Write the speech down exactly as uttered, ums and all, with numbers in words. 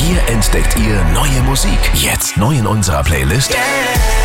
Hier entdeckt ihr neue Musik. Jetzt neu in unserer Playlist.